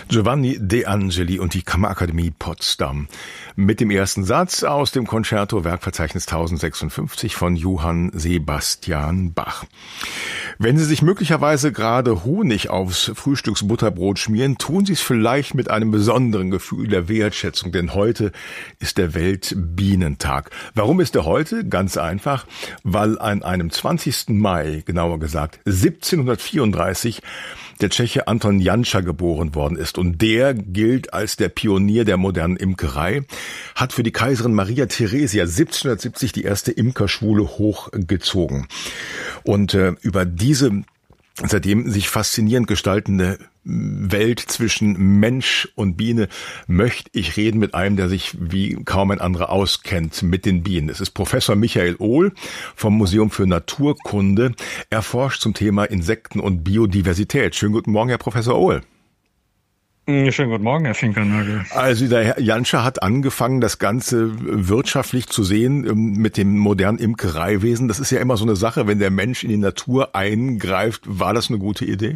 Giovanni De Angeli und die Kammerakademie Potsdam. Mit dem ersten Satz aus dem Concerto Werkverzeichnis 1056 von Johann Sebastian Bach. Wenn Sie sich möglicherweise gerade Honig aufs Frühstücksbutterbrot schmieren, tun Sie es vielleicht mit einem besonderen Gefühl der Wertschätzung, denn heute ist der Weltbienentag. Warum ist er heute? Ganz einfach, weil an einem 20. Mai, genauer gesagt 1734, der Tscheche Anton Janša geboren worden ist. Und der gilt als der Pionier der modernen Imkerei, hat für die Kaiserin Maria Theresia 1770 die erste Imkerschule hochgezogen. Und über diese seitdem sich faszinierend gestaltende Welt zwischen Mensch und Biene möchte ich reden mit einem, der sich wie kaum ein anderer auskennt mit den Bienen. Es ist Professor Michael Ohl vom Museum für Naturkunde. Er forscht zum Thema Insekten und Biodiversität. Schönen guten Morgen, Herr Professor Ohl. Schönen guten Morgen, Herr Finkernagel. Also der Herr Janša hat angefangen, das Ganze wirtschaftlich zu sehen mit dem modernen Imkereiwesen. Das ist ja immer so eine Sache, wenn der Mensch in die Natur eingreift. War das eine gute Idee?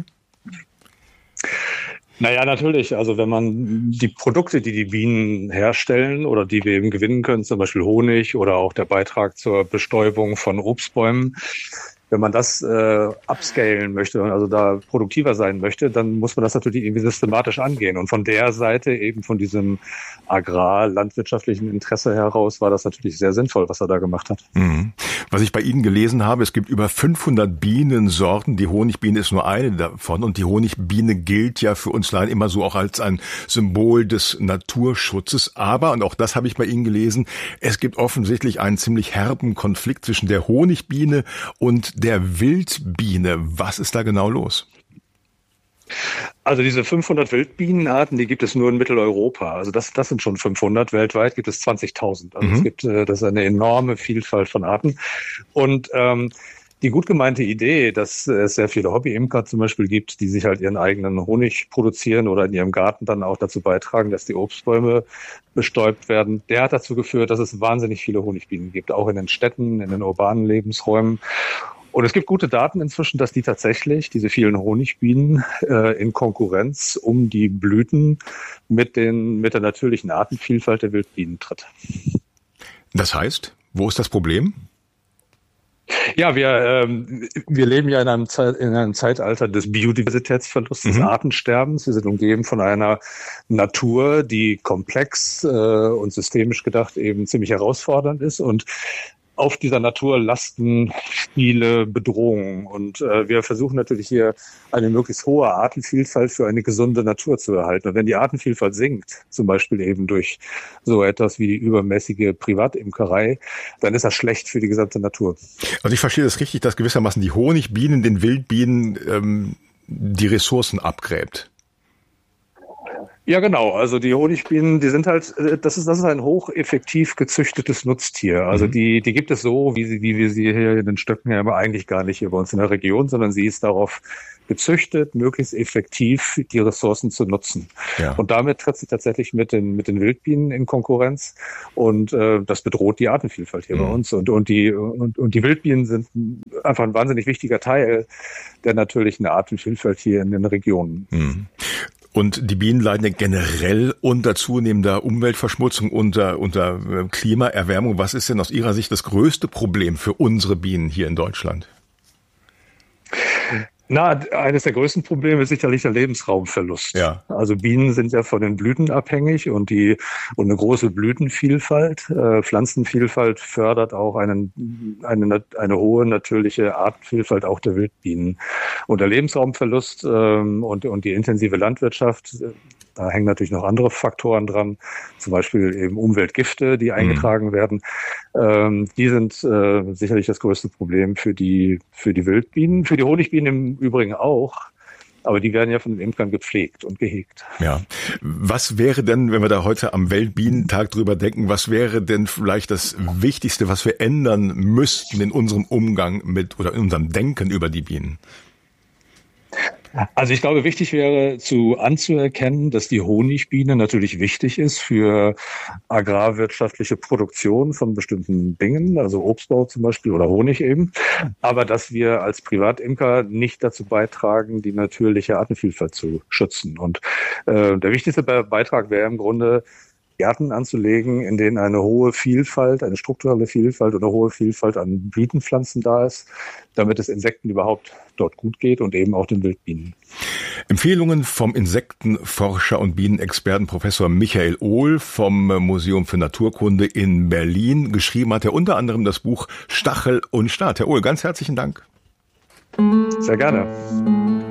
Naja, natürlich. Also wenn man die Produkte, die die Bienen herstellen oder die wir eben gewinnen können, zum Beispiel Honig oder auch der Beitrag zur Bestäubung von Obstbäumen, wenn man das upscalen möchte, also da produktiver sein möchte, dann muss man das natürlich irgendwie systematisch angehen. Und von der Seite, eben von diesem agrar-landwirtschaftlichen Interesse heraus, war das natürlich sehr sinnvoll, was er da gemacht hat. Mhm. Was ich bei Ihnen gelesen habe, es gibt über 500 Bienensorten. Die Honigbiene ist nur eine davon. Und die Honigbiene gilt ja für uns Laien immer so auch als ein Symbol des Naturschutzes. Aber, und auch das habe ich bei Ihnen gelesen, es gibt offensichtlich einen ziemlich herben Konflikt zwischen der Honigbiene und der Wildbiene. Was ist da genau los? Also diese 500 Wildbienenarten, die gibt es nur in Mitteleuropa. Also das sind schon 500. Weltweit gibt es 20.000. Also das ist eine enorme Vielfalt von Arten. Und die gut gemeinte Idee, dass es sehr viele Hobbyimker zum Beispiel gibt, die sich halt ihren eigenen Honig produzieren oder in ihrem Garten dann auch dazu beitragen, dass die Obstbäume bestäubt werden, der hat dazu geführt, dass es wahnsinnig viele Honigbienen gibt, auch in den Städten, in den urbanen Lebensräumen. Und es gibt gute Daten inzwischen, dass die tatsächlich, diese vielen Honigbienen, in Konkurrenz um die Blüten mit der natürlichen Artenvielfalt der Wildbienen tritt. Das heißt, wo ist das Problem? Ja, wir leben ja in einem Zeitalter des Biodiversitätsverlusts, des Artensterbens. Wir sind umgeben von einer Natur, die komplex und systemisch gedacht eben ziemlich herausfordernd ist. Und auf dieser Natur lasten viele Bedrohungen. Und wir versuchen natürlich hier eine möglichst hohe Artenvielfalt für eine gesunde Natur zu erhalten. Und wenn die Artenvielfalt sinkt, zum Beispiel eben durch so etwas wie die übermäßige Privatimkerei, dann ist das schlecht für die gesamte Natur. Also ich verstehe das richtig, dass gewissermaßen die Honigbienen den Wildbienen die Ressourcen abgräbt. Ja, genau. Also die Honigbienen, die sind halt, das ist ein hocheffektiv gezüchtetes Nutztier. Also die gibt es so, wie wir sie hier in den Stöcken haben, aber eigentlich gar nicht hier bei uns in der Region, sondern sie ist darauf gezüchtet, möglichst effektiv die Ressourcen zu nutzen. Ja. Und damit tritt sie tatsächlich mit den Wildbienen in Konkurrenz. Und das bedroht die Artenvielfalt hier bei uns. Und die Wildbienen sind einfach ein wahnsinnig wichtiger Teil der natürlichen Artenvielfalt hier in den Regionen. Und die Bienen leiden ja generell unter zunehmender Umweltverschmutzung, unter Klimaerwärmung. Was ist denn aus Ihrer Sicht das größte Problem für unsere Bienen hier in Deutschland? Na, eines der größten Probleme ist sicherlich der Lebensraumverlust. Ja. Also Bienen sind ja von den Blüten abhängig und eine große Blütenvielfalt, Pflanzenvielfalt fördert auch eine hohe natürliche Artenvielfalt auch der Wildbienen. Und der Lebensraumverlust und die intensive Landwirtschaft, da hängen natürlich noch andere Faktoren dran, zum Beispiel eben Umweltgifte, die eingetragen werden. Die sind sicherlich das größte Problem für die Wildbienen, für die Honigbienen im Übrigen auch. Aber die werden ja von den Imkern gepflegt und gehegt. Ja. Was wäre denn, wenn wir da heute am Weltbienentag drüber denken, was wäre denn vielleicht das Wichtigste, was wir ändern müssten in unserem Umgang mit oder in unserem Denken über die Bienen? Also ich glaube, wichtig wäre anzuerkennen, dass die Honigbiene natürlich wichtig ist für agrarwirtschaftliche Produktion von bestimmten Dingen, also Obstbau zum Beispiel oder Honig eben, aber dass wir als Privatimker nicht dazu beitragen, die natürliche Artenvielfalt zu schützen. Und der wichtigste Beitrag wäre im Grunde, Gärten anzulegen, in denen eine hohe Vielfalt, eine strukturelle Vielfalt oder hohe Vielfalt an Blütenpflanzen da ist, damit es Insekten überhaupt dort gut geht und eben auch den Wildbienen. Empfehlungen vom Insektenforscher und Bienenexperten Professor Michael Ohl vom Museum für Naturkunde in Berlin. Geschrieben hat er unter anderem das Buch Stachel und Staat. Herr Ohl, ganz herzlichen Dank. Sehr gerne.